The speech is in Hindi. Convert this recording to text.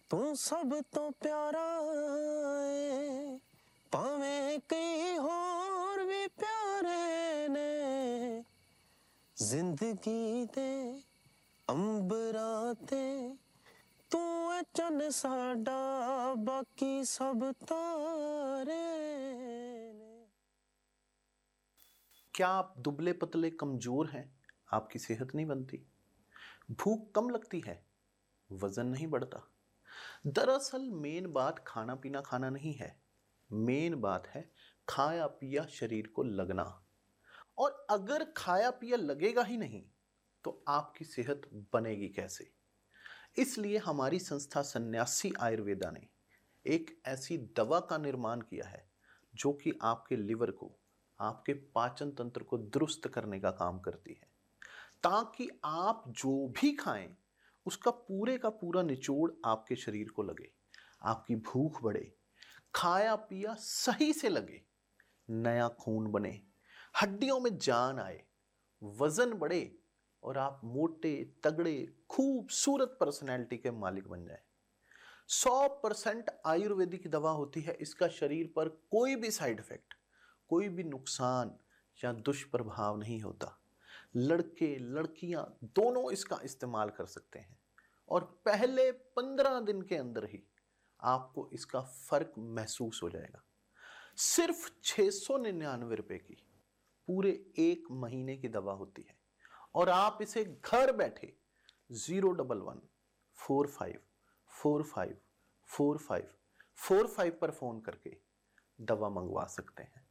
तू सब तो प्यारा है, भावें कई होर भी प्यारे ने, जिंदगी दे अंबरां ते तू है चन साडा, बाकी सब तारे ने। क्या आप दुबले पतले कमजोर हैं? आपकी सेहत नहीं बनती, भूख कम लगती है, वजन नहीं बढ़ता। दरअसल मेन बात खाना पीना खाना नहीं है, मेन बात है खाया पिया शरीर को लगना। और अगर खाया पिया लगेगा ही नहीं तो आपकी सेहत बनेगी कैसे? इसलिए हमारी संस्था सन्यासी आयुर्वेदा ने एक ऐसी दवा का निर्माण किया है जो कि आपके लिवर को, आपके पाचन तंत्र को दुरुस्त करने का काम करती है, ताकि आप जो भी खाएं उसका पूरे का पूरा निचोड़ आपके शरीर को लगे, आपकी भूख बढ़े, खाया पिया सही से लगे, नया खून बने, हड्डियों में जान आए, वजन बढ़े और आप मोटे तगड़े खूबसूरत पर्सनैलिटी के मालिक बन जाए। 100% आयुर्वेदिक दवा होती है, इसका शरीर पर कोई भी साइड इफेक्ट, कोई भी नुकसान या दुष्प्रभाव नहीं होता। लड़के लड़कियां दोनों इसका इस्तेमाल कर सकते हैं और पहले 15 दिन के अंदर ही आपको इसका फर्क महसूस हो जाएगा। सिर्फ 699 रुपए की पूरे 1 महीने की दवा होती है और आप इसे घर बैठे 01145454545 पर फोन करके दवा मंगवा सकते हैं।